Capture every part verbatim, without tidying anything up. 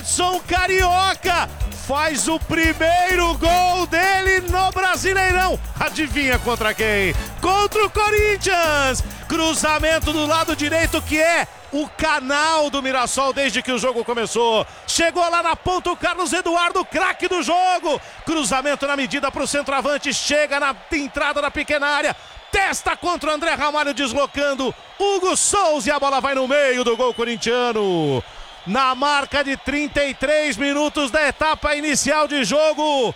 Edson Carioca faz o primeiro gol dele no Brasileirão. Adivinha contra quem? Contra o Corinthians. Cruzamento do lado direito, que é o canal do Mirassol desde que o jogo começou. Chegou lá na ponta o Carlos Eduardo, craque do jogo. Cruzamento na medida para o centroavante. Chega na entrada da pequena área. Testa contra o André Ramalho, deslocando Hugo Souza, e a bola vai no meio do gol corintiano. Na marca de trinta e três minutos da etapa inicial de jogo,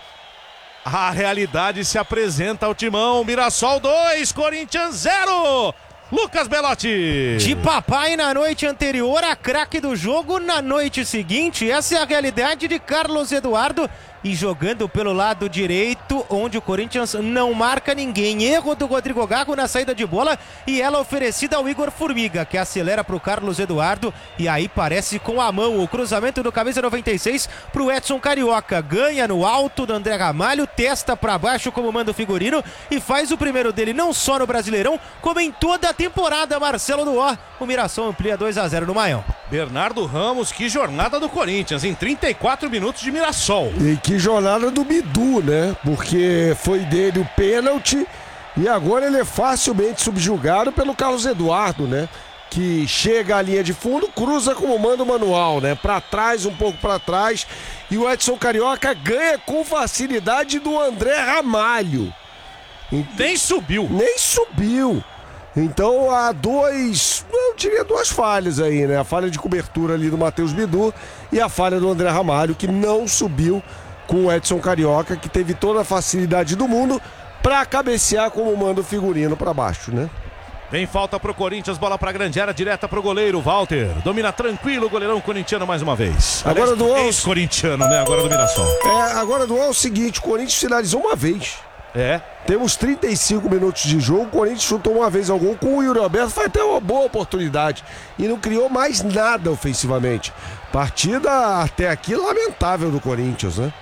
a realidade se apresenta ao timão. Mirassol dois, Corinthians zero. Lucas Belotti. De papai na noite anterior, a craque do jogo na noite seguinte. Essa é a realidade de Carlos Eduardo. E jogando pelo lado direito, onde o Corinthians não marca ninguém. Erro do Rodrigo Gago na saída de bola, e ela oferecida ao Igor Formiga, que acelera para o Carlos Eduardo, e aí parece com a mão o cruzamento do camisa noventa e seis para o Edson Carioca. Ganha no alto do André Ramalho, testa para baixo como manda o figurino, e faz o primeiro dele não só no Brasileirão, como em toda a temporada. Marcelo Duó, o Mirassol amplia dois a zero no Maião. Bernardo Ramos, que jornada do Corinthians em trinta e quatro minutos de Mirassol. E que jornada do Bidu, né? Porque foi dele o pênalti e agora ele é facilmente subjugado pelo Carlos Eduardo, né? Que chega à linha de fundo, cruza como manda o manual, né? Pra trás, um pouco pra trás, e o Edson Carioca ganha com facilidade do André Ramalho. Nem subiu. Nem subiu. Então há dois, eu diria duas falhas aí, né? A falha de cobertura ali do Matheus Bidu e a falha do André Ramalho, que não subiu com o Edson Carioca, que teve toda a facilidade do mundo para cabecear como manda o figurino para baixo, né? Vem falta pro Corinthians, bola pra grande área, direta pro goleiro, Walter. Domina tranquilo o goleirão corintiano mais uma vez. Agora do ex-corintiano, né? Agora do Mirassol. É, agora do é o seguinte, o Corinthians finalizou uma vez. É. Temos trinta e cinco minutos de jogo, o Corinthians chutou uma vez ao gol com o Yuri Alberto, foi até uma boa oportunidade e não criou mais nada ofensivamente. Partida até aqui lamentável do Corinthians, né?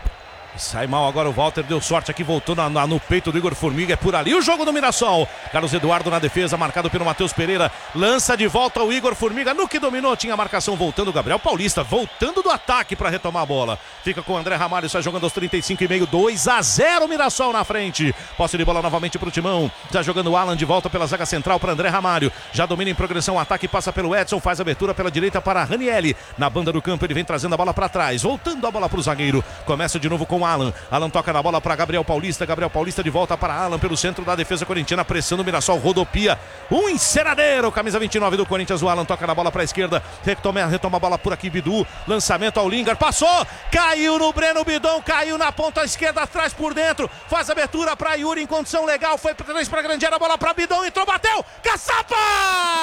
Sai mal agora o Walter, deu sorte aqui, voltou na, na, no peito do Igor Formiga, é por ali o jogo do Mirassol. Carlos Eduardo na defesa, marcado pelo Matheus Pereira, lança de volta o Igor Formiga, no que dominou, tinha a marcação voltando o Gabriel Paulista, voltando do ataque para retomar a bola. Fica com o André Ramalho, sai jogando aos trinta e cinco e meio, dois a zero Mirassol na frente. Posse de bola novamente pro Timão, já jogando o Alan de volta pela zaga central para André Ramalho, já domina em progressão o ataque, passa pelo Edson, faz abertura pela direita para Ranielli, na banda do campo ele vem trazendo a bola para trás, voltando a bola pro zagueiro, começa de novo com o Alan. Alan toca na bola para Gabriel Paulista, Gabriel Paulista de volta para Alan pelo centro da defesa corintiana, pressando o Mirassol, rodopia, um enceradeiro, camisa vinte e nove do Corinthians, o Alan toca na bola para a esquerda, retoma, retoma a bola por aqui, Bidu, lançamento ao Lingard, passou, caiu no Breno Bidon, caiu na ponta esquerda, atrás por dentro, faz abertura para Yuri em condição legal, foi para trás para a grande área, bola para Bidon, entrou, bateu, caçapa!